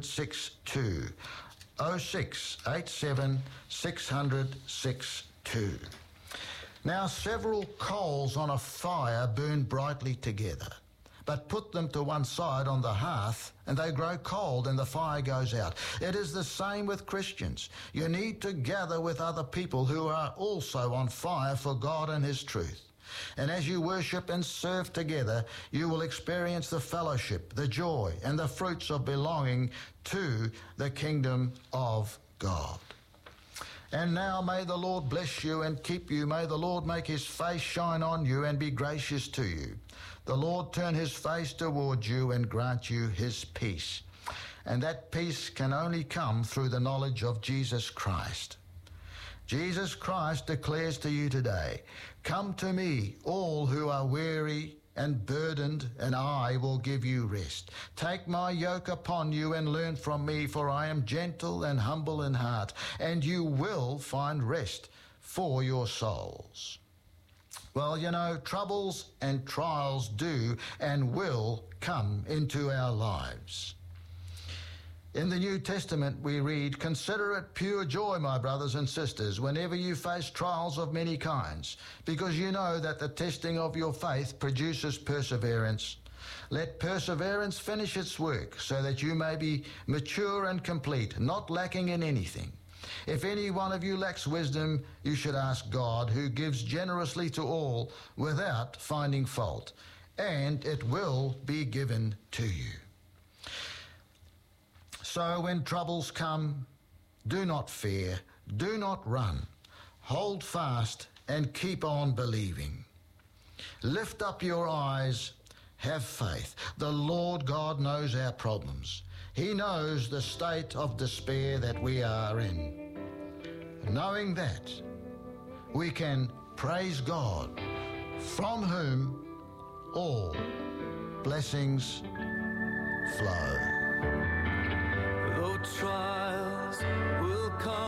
600-600-62. 0687-600-62. Now several coals on a fire burn brightly together, but put them to one side on the hearth, and they grow cold, and the fire goes out. It is the same with Christians. You need to gather with other people who are also on fire for God and His truth. And as you worship and serve together, you will experience the fellowship, the joy, and the fruits of belonging to the kingdom of God. And now may the Lord bless you and keep you. May the Lord make His face shine on you and be gracious to you. The Lord turn His face toward you and grant you His peace. And that peace can only come through the knowledge of Jesus Christ. Jesus Christ declares to you today, "Come to me, all who are weary and burdened, and I will give you rest. Take my yoke upon you and learn from me, for I am gentle and humble in heart, and you will find rest for your souls." Well, you know, troubles and trials do and will come into our lives. In the New Testament we read, "Consider it pure joy, my brothers and sisters, whenever you face trials of many kinds, because you know that the testing of your faith produces perseverance. Let perseverance finish its work, so that you may be mature and complete, not lacking in anything. If any one of you lacks wisdom, you should ask God, who gives generously to all without finding fault, and it will be given to you." So when troubles come, do not fear, do not run. Hold fast and keep on believing. Lift up your eyes, have faith. The Lord God knows our problems. He knows the state of despair that we are in. Knowing that, we can praise God, from whom all blessings flow. Trials will come.